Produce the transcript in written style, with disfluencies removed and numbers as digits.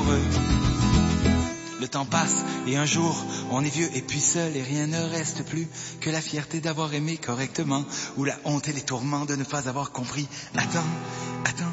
heureux. Le temps passe et un jour on est vieux et puis seul et rien ne reste plus que la fierté d'avoir aimé correctement ou la honte et les tourments de ne pas avoir compris. Attends,